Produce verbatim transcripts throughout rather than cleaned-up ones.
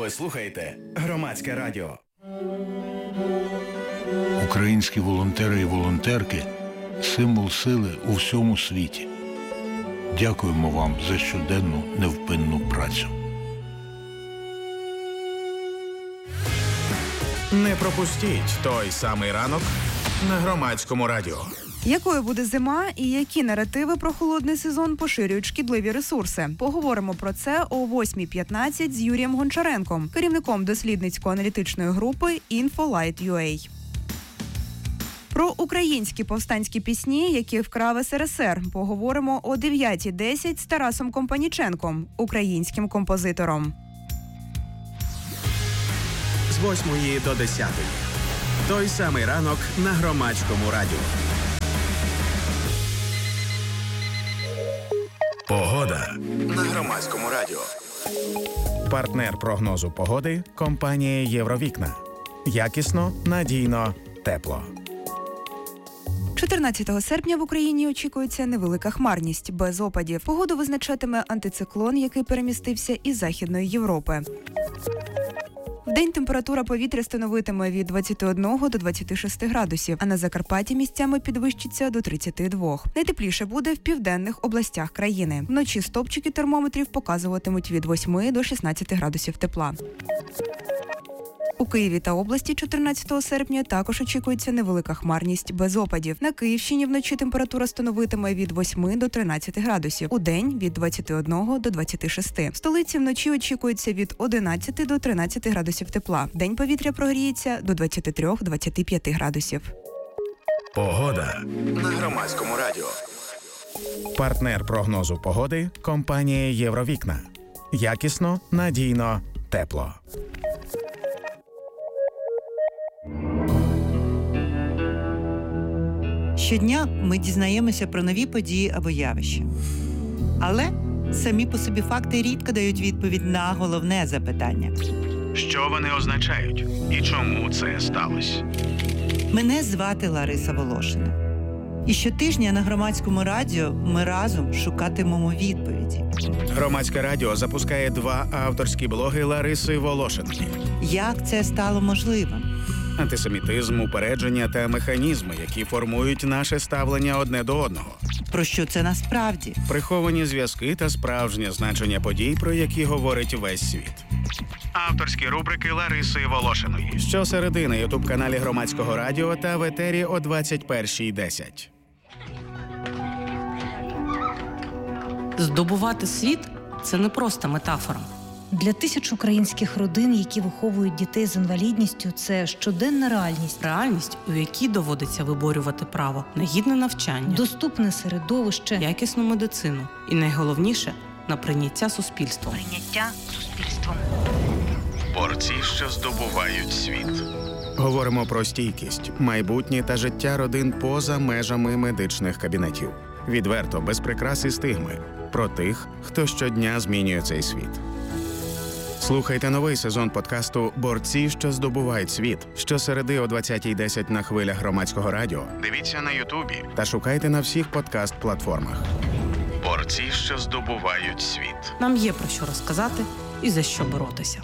Ви слухаєте Громадське радіо. Українські волонтери і волонтерки – символ сили у всьому світі. Дякуємо вам за щоденну невпинну працю. Не пропустіть той самий ранок на Громадському радіо. Якою буде зима і які наративи про холодний сезон поширюють шкідливі ресурси? Поговоримо про це о восьмій п'ятнадцять з Юрієм Гончаренком, керівником дослідницько-аналітичної групи InfoLight.ua. Про українські повстанські пісні, які вкрав ес ер ес ер, поговоримо о дев'ятій десять з Тарасом Компаніченком, українським композитором. З восьмої до десятої. Той самий ранок на Громадському радіо. Погода на Громадському радіо. Партнер прогнозу погоди – компанія «Євровікна». Якісно, надійно, тепло. чотирнадцятого серпня в Україні очікується невелика хмарність, без опадів. Погоду визначатиме антициклон, який перемістився із Західної Європи. Вдень температура повітря становитиме від двадцяти одного до двадцяти шести градусів, а на Закарпатті місцями підвищиться до тридцяти двох. Найтепліше буде в південних областях країни. Вночі стопчики термометрів показуватимуть від восьми до шістнадцяти градусів тепла. У Києві та області чотирнадцятого серпня також очікується невелика хмарність без опадів. На Київщині вночі температура становитиме від восьми до тринадцяти градусів. Удень – від двадцяти одного до двадцяти шести. В столиці вночі очікується від одинадцяти до тринадцяти градусів тепла. День повітря прогріється до двадцяти трьох - двадцяти п'яти градусів. Погода на Громадському радіо. Партнер прогнозу погоди – компанія «Євровікна». Якісно, надійно, тепло. Щодня ми дізнаємося про нові події або явища. Але самі по собі факти рідко дають відповідь на головне запитання. Що вони означають? І чому це сталося? Мене звати Лариса Волошина. І щотижня на Громадському радіо ми разом шукатимемо відповіді. Громадське радіо запускає два авторські блоги Лариси Волошиної. Як це стало можливим? Антисемітизм, упередження та механізми, які формують наше ставлення одне до одного. Про що це насправді? Приховані зв'язки та справжнє значення подій, про які говорить весь світ. Авторські рубрики Лариси Волошиної. Щосереди на ютуб-каналі Громадського радіо та в етері о двадцять першій десять. Здобувати світ – це не просто метафора. Для тисяч українських родин, які виховують дітей з інвалідністю, це щоденна реальність. Реальність, у якій доводиться виборювати право на гідне навчання, доступне середовище, якісну медицину і, найголовніше, на прийняття суспільством. Прийняття суспільством. Борці, що здобувають світ. Говоримо про стійкість, майбутнє та життя родин поза межами медичних кабінетів. Відверто, без прикрас і стигми. Про тих, хто щодня змінює цей світ. Слухайте новий сезон подкасту «Борці, що здобувають світ» щосереди о двадцятій десять на хвилях Громадського радіо. Дивіться на Ютубі та шукайте на всіх подкаст-платформах. Борці, що здобувають світ. Нам є про що розказати і за що боротися.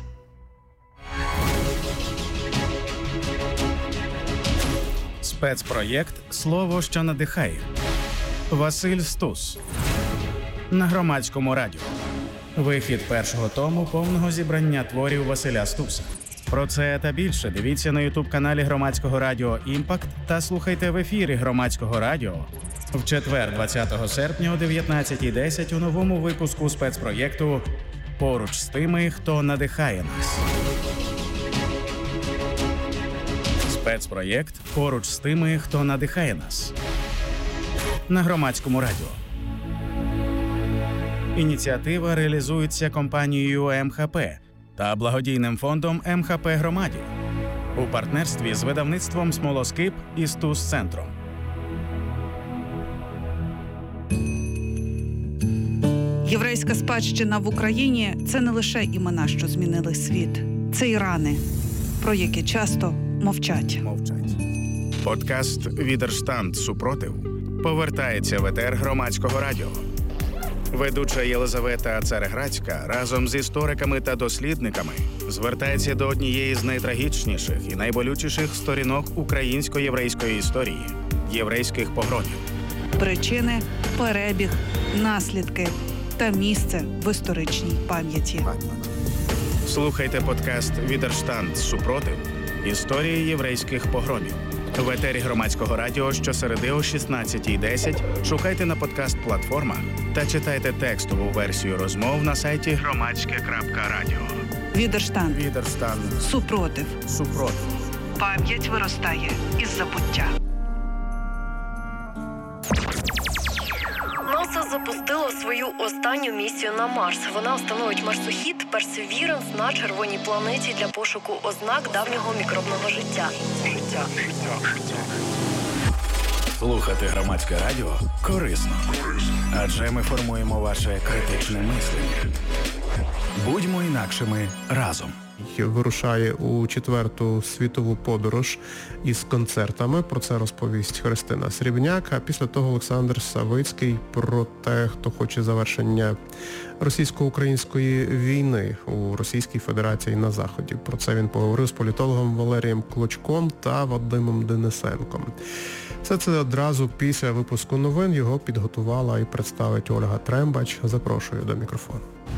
Спецпроєкт «Слово, що надихає». Василь Стус. На Громадському радіо. Вихід першого тому повного зібрання творів Василя Стуса. Про це та більше дивіться на ютуб-каналі Громадського радіо «Імпакт» та слухайте в ефірі Громадського радіо в четвер, двадцятого серпня о дев'ятнадцятій десять у новому випуску спецпроєкту «Поруч з тими, хто надихає нас». Спецпроєкт «Поруч з тими, хто надихає нас» на Громадському радіо. Ініціатива реалізується компанією ем ха пе та благодійним фондом ем ха пе «Громаді» у партнерстві з видавництвом «Смолоскип» і «Стус-центром». Єврейська спадщина в Україні – це не лише імена, що змінили світ. Це і рани, про які часто мовчать. Мовчать. Подкаст «Відерштанд. Супротив» повертається в етер Громадського радіо. Ведуча Єлизавета Цареградська разом з істориками та дослідниками звертається до однієї з найтрагічніших і найболючіших сторінок українсько-єврейської історії – єврейських погромів. Причини, перебіг, наслідки та місце в історичній пам'яті. Слухайте подкаст «Відерштанд. Супротив. Історії єврейських погромів». В етері Громадського радіо щосереди о шістнадцятій десять шукайте на подкаст-платформах та читайте текстову версію розмов на сайті громадське крапка радіо. Відерштанд. Відерштанд. Супротив. Супротив. Пам'ять виростає із забуття. НАСА запустило свою останню місію на Марс. Вона встановить марсохід Perseverance на червоній планеті для пошуку ознак давнього мікробного життя. Життя. Слухати Громадське радіо корисно. Адже ми формуємо ваше критичне мислення. Будьмо інакшими разом. Вирушає у четверту світову подорож із концертами. Про це розповість Христина Срібняк. А після того Олександр Савицький про те, хто хоче завершення російсько-української війни у Російській Федерації на Заході. Про це він поговорив з політологом Валерієм Клочком та Вадимом Денисенком. Все це одразу після випуску новин. Його підготувала і представить Ольга Трембач. Запрошую до мікрофону.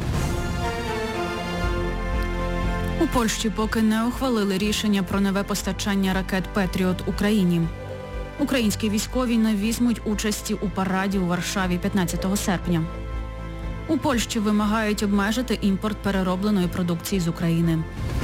У Польщі поки не ухвалили рішення про нове постачання ракет «Петріот» Україні. Українські військові не візьмуть участі у параді у Варшаві п'ятнадцятого серпня. У Польщі вимагають обмежити імпорт переробленої продукції з України.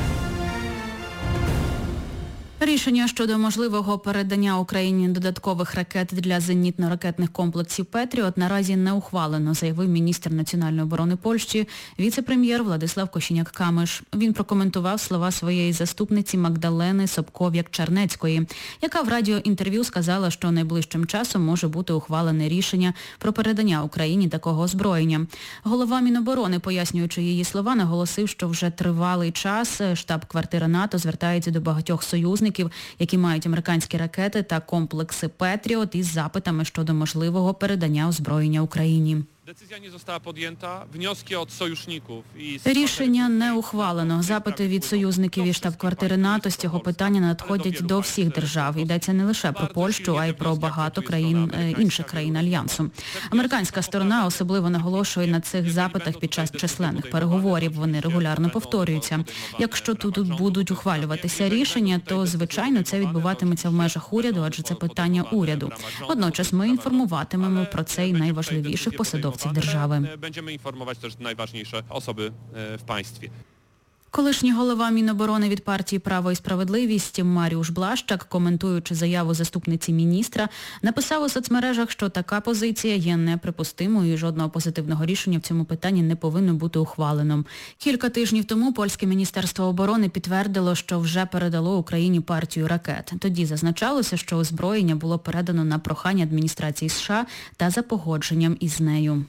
Рішення щодо можливого передання Україні додаткових ракет для зенітно-ракетних комплексів «Петріот» наразі не ухвалено, заявив міністр національної оборони Польщі, віце-прем'єр Владислав Косіняк-Камиш. Він прокоментував слова своєї заступниці Магдалени Собков'як-Чернецької, яка в радіоінтерв'ю сказала, що найближчим часом може бути ухвалене рішення про передання Україні такого озброєння. Голова Міноборони, пояснюючи її слова, наголосив, що вже тривалий час штаб-квартира НАТО звертається до багатьох союзників, які мають американські ракети та комплекси «Петріот» із запитами щодо можливого передання озброєння Україні. Рішення не ухвалено. Запити від союзників і штаб-квартири НАТО з цього питання надходять до всіх держав. Йдеться не лише про Польщу, а й про багато країн, інших країн Альянсу. Американська сторона особливо наголошує на цих запитах під час численних переговорів. Вони регулярно повторюються. Якщо тут будуть ухвалюватися рішення, то, звичайно, це відбуватиметься в межах уряду, адже це питання уряду. Водночас ми інформуватимемо про це й найважливіших посадовців держави. Będziemy informować też najważniejsze osoby w państwie. Колишній голова Міноборони від партії «Право і справедливість» Маріуш Блащак, коментуючи заяву заступниці міністра, написав у соцмережах, що така позиція є неприпустимою і жодного позитивного рішення в цьому питанні не повинно бути ухвалено. Кілька тижнів тому польське Міністерство оборони підтвердило, що вже передало Україні партію ракет. Тоді зазначалося, що озброєння було передано на прохання адміністрації США та за погодженням із нею.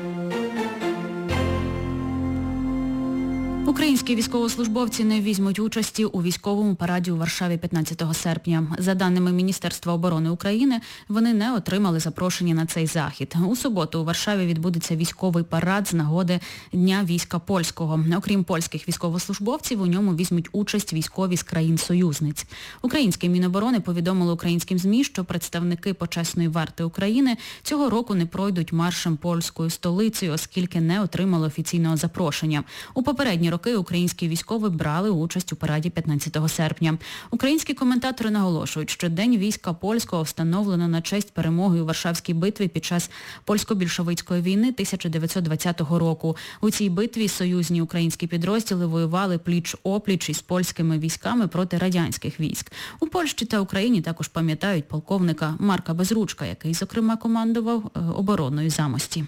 Українські військовослужбовці не візьмуть участі у військовому параді у Варшаві п'ятнадцятого серпня. За даними Міністерства оборони України, вони не отримали запрошення на цей захід. У суботу у Варшаві відбудеться військовий парад з нагоди Дня війська польського. Окрім польських військовослужбовців, у ньому візьмуть участь військові з країн-союзниць. Українське Міноборони повідомило українським ЗМІ, що представники почесної варти України цього року не пройдуть маршем польською столицею, оскільки не отримали офіційного запрошення. У попередні роки українські військові брали участь у параді п'ятнадцятого серпня. Українські коментатори наголошують, що День війська польського встановлено на честь перемоги у Варшавській битві під час польсько-більшовицької війни тисяча дев'ятсот двадцятого року. У цій битві союзні українські підрозділи воювали пліч-опліч із польськими військами проти радянських військ. У Польщі та Україні також пам'ятають полковника Марка Безручка, який, зокрема, командував обороною Замості.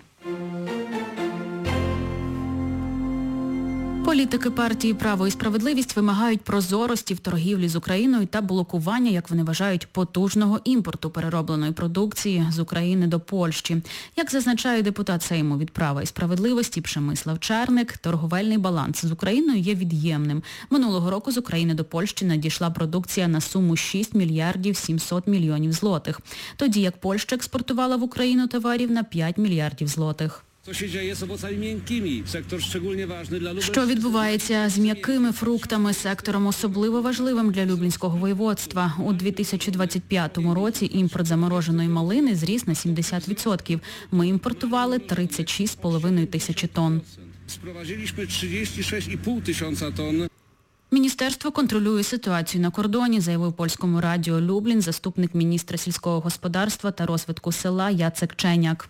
Політики партії «Право і справедливість» вимагають прозорості в торгівлі з Україною та блокування, як вони вважають, потужного імпорту переробленої продукції з України до Польщі. Як зазначає депутат Сейму від «Права і справедливості» Przemysław Czarnek, торговельний баланс з Україною є від'ємним. Минулого року з України до Польщі надійшла продукція на суму шість мільярдів сімсот мільйонів злотих, тоді як Польща експортувала в Україну товарів на п'ять мільярдів злотих. Що відбувається з м'якими фруктами, сектором особливо важливим для Люблінського воєводства. У дві тисячі двадцять п'ятому році імпорт замороженої малини зріс на сімдесят відсотків. Ми імпортували тридцять шість з половиною тисячі тонн. Sprowadziliśmy trzydzieści sześć i pół tysiąca ton. Міністерство контролює ситуацію на кордоні, заявив польському радіо Люблін заступник міністра сільського господарства та розвитку села Яцек Ченяк.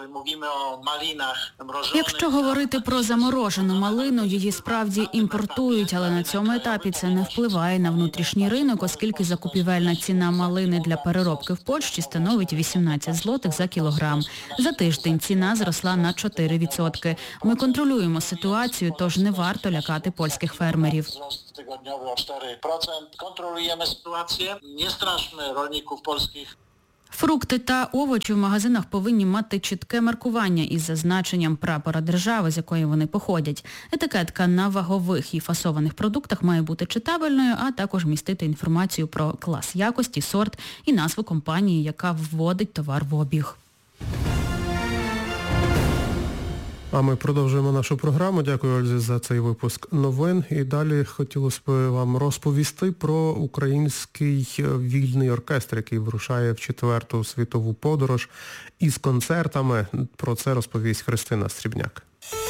Якщо говорити про заморожену малину, її справді імпортують, але на цьому етапі це не впливає на внутрішній ринок, оскільки закупівельна ціна малини для переробки в Польщі становить вісімнадцять злотих за кілограм. За тиждень ціна зросла на чотири відсотки. Ми контролюємо ситуацію, тож не варто лякати польських фермерів. Tygodniowo cztery procent. Kontrolujemy sytuację. Nie straszmy rolników polskich. Фрукти та овочі в магазинах повинні мати чітке маркування із зазначенням прапора держави, з якої вони походять. Етикетка на вагових і фасованих продуктах має бути читабельною, а також містити інформацію про клас якості, сорт і назву компанії, яка вводить товар в обіг. А ми продовжуємо нашу програму. Дякую, Ользі, за цей випуск новин. І далі хотілося б вам розповісти про український вільний оркестр, який вирушає в четверту світову подорож із концертами. Про це розповість Христина Срібняк.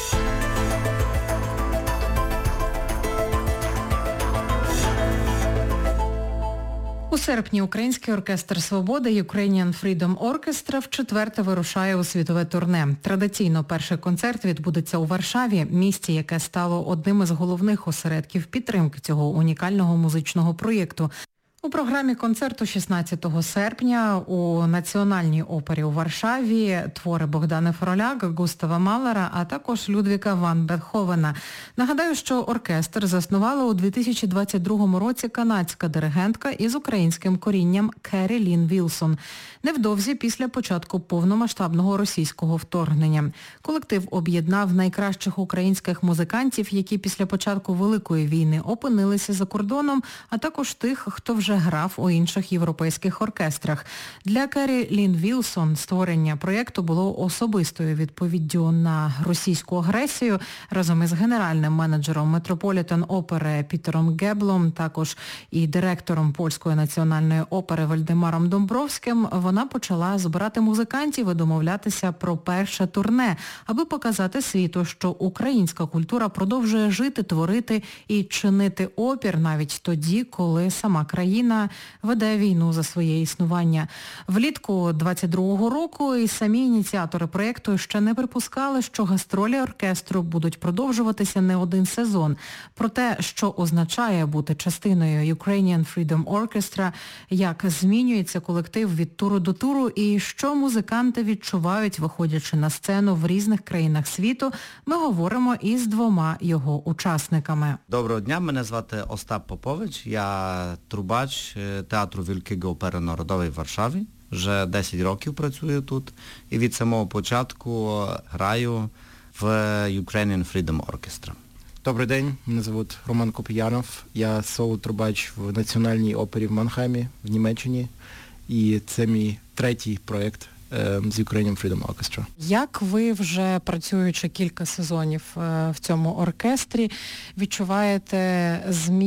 У серпні український оркестр «Свобода» Ukrainian Freedom Orchestra вчетверте вирушає у світове турне. Традиційно перший концерт відбудеться у Варшаві, місті, яке стало одним із головних осередків підтримки цього унікального музичного проєкту. У програмі концерту шістнадцятого серпня у Національній опері у Варшаві твори Богдана Фроляк, Густава Малера, а також Людвіга ван Бетховена. Нагадаю, що оркестр заснувала у дві тисячі двадцять другому році канадська диригентка із українським корінням Керрі Лін Вілсон. Невдовзі після початку повномасштабного російського вторгнення. Колектив об'єднав найкращих українських музикантів, які після початку Великої війни опинилися за кордоном, а також тих, хто вже грав у інших європейських оркестрах. Для Керрі Лін Вілсон створення проєкту було особистою відповіддю на російську агресію. Разом із генеральним менеджером Метрополітен опери Пітером Геблом, також і директором Польської національної опери Вальдемаром Домбровським, вона почала збирати музикантів і домовлятися про перше турне, аби показати світу, що українська культура продовжує жити, творити і чинити опір навіть тоді, коли сама країна веде війну за своє існування. Влітку двадцять другого року і самі ініціатори проєкту ще не припускали, що гастролі оркестру будуть продовжуватися не один сезон. Про те, що означає бути частиною Ukrainian Freedom Orchestra, як змінюється колектив від туру до туру і що музиканти відчувають, виходячи на сцену в різних країнах світу, ми говоримо із двома його учасниками. Доброго дня, мене звати Остап Попович, я трубач театру Wielkiego Opery Narodowej в Варшаві. Вже десять років працюю тут і від самого початку граю в Ukrainian Freedom Orchestra. Добрий день, мене звуть Роман Копіянов, я соло-трубач в Національній опері в Манхаймі, в Німеччині, і це мій третій проєкт з Ukrainian Freedom Orchestra. Як ви вже працюючи кілька сезонів в цьому оркестрі, відчуваєте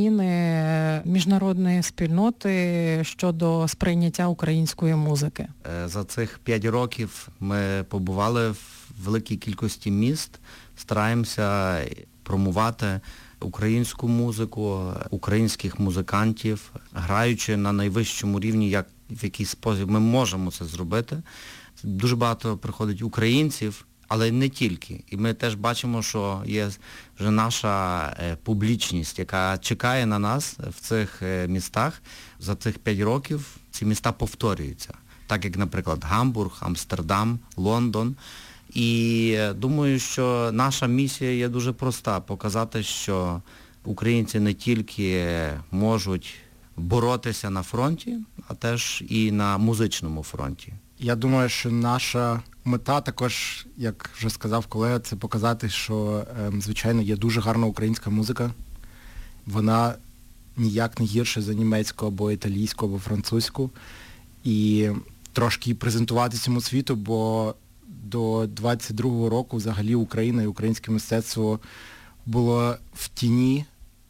зміни міжнародної спільноти щодо сприйняття української музики? За цих п'ять років ми побували в великій кількості міст, стараємося промувати українську музику, українських музикантів, граючи на найвищому рівні, як в якийсь спосіб ми можемо це зробити. Дуже багато приходить українців, але не тільки. І ми теж бачимо, що є вже наша публічність, яка чекає на нас в цих містах. За цих п'ять років ці міста повторюються. Так як, наприклад, Гамбург, Амстердам, Лондон. І думаю, що наша місія є дуже проста – показати, що українці не тільки можуть боротися на фронті, а теж і на музичному фронті. Я думаю, що наша мета також, як вже сказав колега, це показати, що, звичайно, є дуже гарна українська музика. Вона ніяк не гірша за німецьку або італійську, або французьку. І трошки презентувати цьому світу, бо до двадцять другого року взагалі Україна і українське мистецтво було в тіні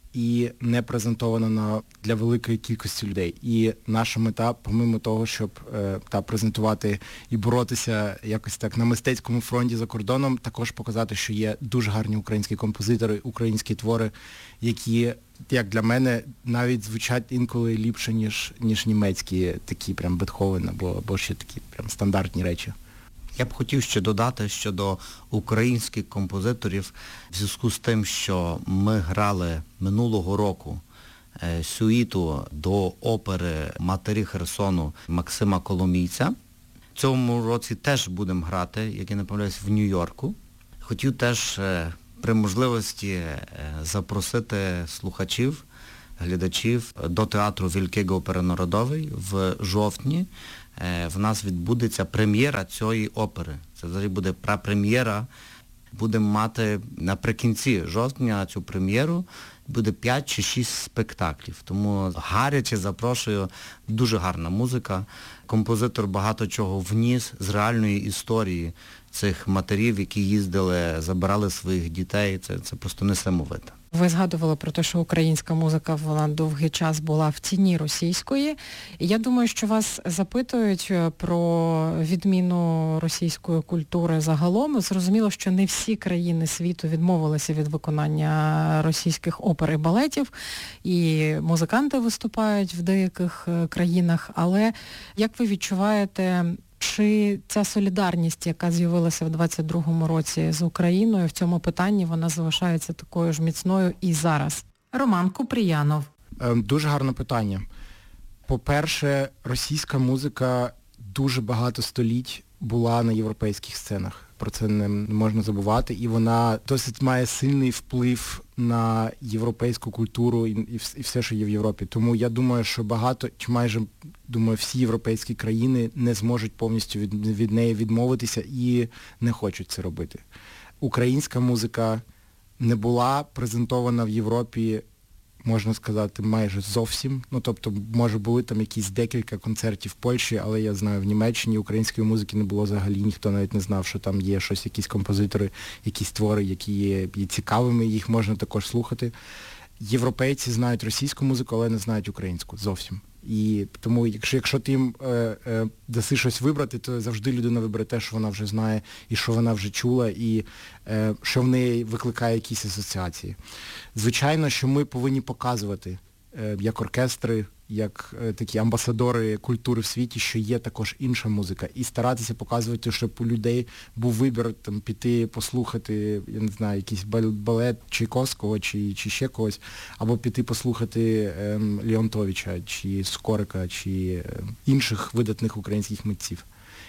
і не презентовано на, для великої кількості людей. І наша мета, помимо того, щоб е, та презентувати і боротися якось так на мистецькому фронті за кордоном, також показати, що є дуже гарні українські композитори, українські твори, які, як для мене, навіть звучать інколи ліпше, ніж, ніж німецькі, такі прям Бетховен або, або ще такі прям стандартні речі. Я б хотів ще додати щодо українських композиторів в зв'язку з тим, що ми грали минулого року е, сюїту до опери «Матері Херсону» Максима Коломійця. В цьому році теж будемо грати, як я не помиляюсь, в Нью-Йорку. Хотів теж е, при можливості е, запросити слухачів, глядачів до театру Вілький оперно-народовий в жовтні. В нас відбудеться прем'єра цієї опери. Це взагалі буде прем'єра. Будемо мати наприкінці жовтня цю прем'єру. Буде п'ять чи шість спектаклів. Тому гаряче запрошую. Дуже гарна музика. Композитор багато чого вніс з реальної історії цих матерів, які їздили, забирали своїх дітей. Це, це просто несамовито. Ви згадували про те, що українська музика, вона довгий час була в тіні російської. І я думаю, що вас запитують про відміну російської культури загалом. Зрозуміло, що не всі країни світу відмовилися від виконання російських опер і балетів, і музиканти виступають в деяких країнах. Але як ви відчуваєте, чи ця солідарність, яка з'явилася в двадцять другому році з Україною, в цьому питанні вона залишається такою ж міцною і зараз? Роман Купріянов. Дуже гарне питання. По-перше, російська музика дуже багато століть була на європейських сценах. Про це не можна забувати. І вона досить має сильний вплив на європейську культуру і, і, і все, що є в Європі. Тому я думаю, що багато, чи майже, думаю, всі європейські країни не зможуть повністю від, від неї відмовитися і не хочуть це робити. Українська музика не була презентована в Європі, можна сказати, майже зовсім. Ну, тобто, може, були там якісь декілька концертів в Польщі, але я знаю, в Німеччині української музики не було взагалі, ніхто навіть не знав, що там є щось, якісь композитори, якісь твори, які є, є цікавими, їх можна також слухати. Європейці знають російську музику, але не знають українську зовсім. І тому, якщо, якщо ти їм е, е, даси щось вибрати, то завжди людина вибере те, що вона вже знає, і що вона вже чула, і е, що в неї викликає якісь асоціації. Звичайно, що ми повинні показувати, е, як оркестри, як е, такі амбасадори культури в світі, що є також інша музика. І старатися показувати, щоб у людей був вибір там, піти послухати, я не знаю, якийсь балет Чайковського чи, чи ще когось, або піти послухати е, Леонтовича, чи Скорика, чи е, інших видатних українських митців.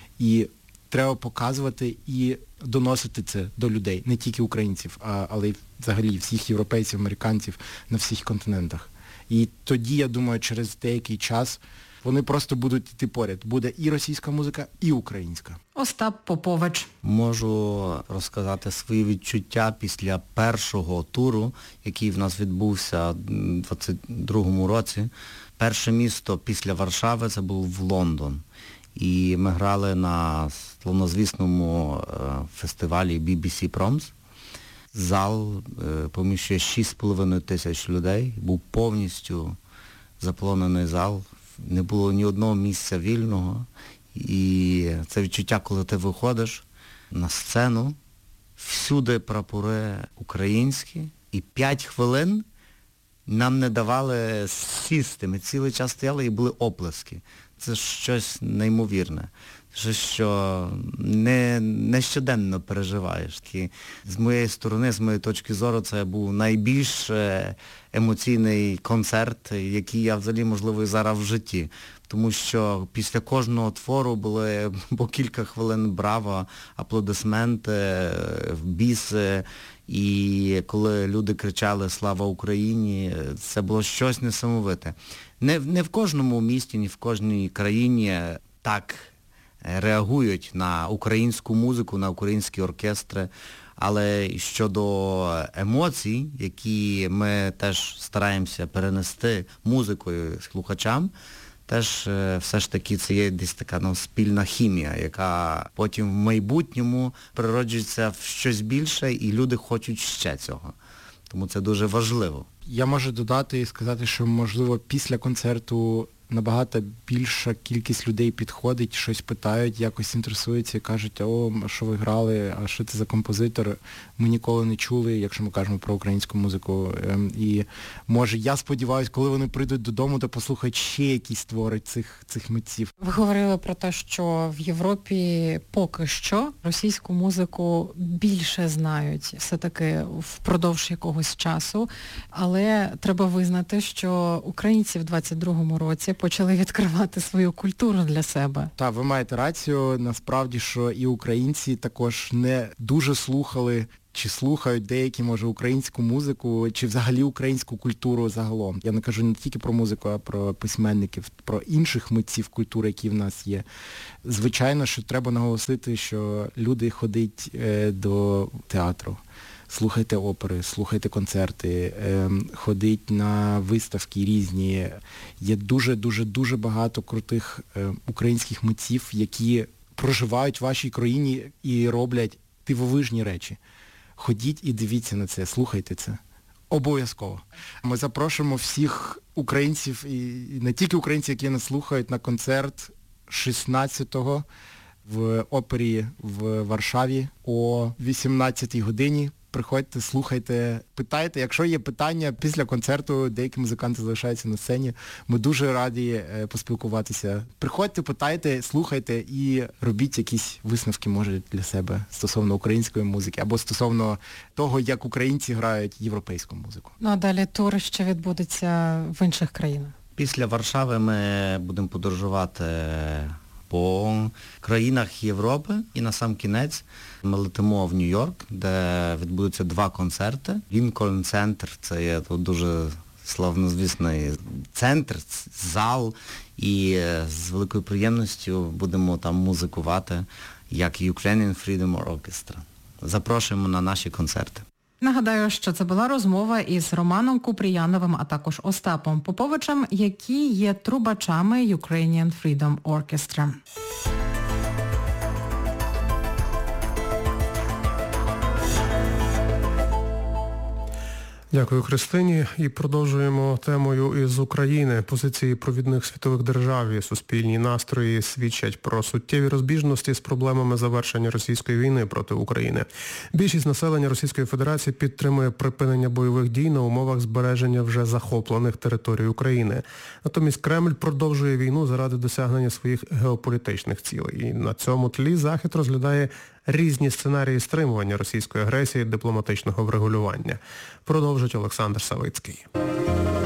І треба показувати і доносити це до людей, не тільки українців, а, але й взагалі всіх європейців, американців на всіх континентах. І тоді, я думаю, через деякий час вони просто будуть йти поряд. Буде і російська музика, і українська. Остап Попович. Можу розказати свої відчуття після першого туру, який в нас відбувся у двадцять другому році. Перше місто після Варшави це був Лондон. І ми грали на славнозвісному фестивалі бі бі сі Proms. Зал е, поміщує шість з половиною тисяч людей, був повністю заполонений зал, не було ні одного місця вільного. І це відчуття, коли ти виходиш на сцену, всюди прапори українські, і п'ять хвилин нам не давали сісти. Ми цілий час стояли і були оплески. Це щось неймовірне. Щось, що не, не щоденно переживаєш. І з моєї сторони, з моєї точки зору, це був найбільш емоційний концерт, який я взагалі, можливо, і зараз в житті. Тому що після кожного твору були по кілька хвилин браво, аплодисменти, біси. І коли люди кричали «Слава Україні!», це було щось несамовите. Не, не в кожному місті, ні в кожній країні так реагують на українську музику, на українські оркестри. Але щодо емоцій, які ми теж стараємося перенести музикою слухачам, теж е, все ж таки це є десь така ну, спільна хімія, яка потім в майбутньому перероджується в щось більше і люди хочуть ще цього. Тому це дуже важливо. Я можу додати і сказати, що, можливо, після концерту набагато більша кількість людей підходить, щось питають, якось інтересуються і кажуть, о, що ви грали, а що це за композитор, ми ніколи не чули, якщо ми кажемо про українську музику. І, може, я сподіваюся, коли вони прийдуть додому, то послухають ще якісь твори цих, цих митців. Ви говорили про те, що в Європі поки що російську музику більше знають все-таки впродовж якогось часу, але треба визнати, що українці в двадцять другому році почали відкривати свою культуру для себе. Так, ви маєте рацію, насправді, що і українці також не дуже слухали чи слухають деякі, може, українську музику, чи взагалі українську культуру загалом. Я не кажу не тільки про музику, а про письменників, про інших митців культури, які в нас є. Звичайно, що треба наголосити, що люди ходять е, до театру. Слухайте опери, слухайте концерти, е, ходіть на виставки різні. Є дуже-дуже-дуже багато крутих е, українських митців, які проживають в вашій країні і роблять дивовижні речі. Ходіть і дивіться на це, слухайте це. Обов'язково. Ми запрошуємо всіх українців, і не тільки українців, які нас слухають, на концерт шістнадцятого в опері в Варшаві о вісімнадцятій годині. Приходьте, слухайте, питайте. Якщо є питання після концерту, деякі музиканти залишаються на сцені. Ми дуже раді поспілкуватися. Приходьте, питайте, слухайте і робіть якісь висновки, може, для себе стосовно української музики або стосовно того, як українці грають європейську музику. Ну а далі тур ще відбудеться в інших країнах. Після Варшави ми будемо подорожувати по країнах Європи і на сам кінець ми летимо в Нью-Йорк, де відбудуться два концерти. Лінкольн Центр, це є тут дуже славнозвісний центр, зал, і з великою приємністю будемо там музикувати як Ukrainian Freedom Orchestra. Запрошуємо на наші концерти. Нагадаю, що це була розмова із Романом Купріяновим, а також Остапом Поповичем, які є трубачами Ukrainian Freedom Orchestra. Дякую, Христині. І продовжуємо темою із України. Позиції провідних світових держав і суспільні настрої свідчать про суттєві розбіжності з проблемами завершення російської війни проти України. Більшість населення Російської Федерації підтримує припинення бойових дій на умовах збереження вже захоплених територій України. Натомість Кремль продовжує війну заради досягнення своїх геополітичних цілей. І на цьому тлі Захід розглядає різні сценарії стримування російської агресії, дипломатичного врегулювання. Продовжить Олександр Савицький.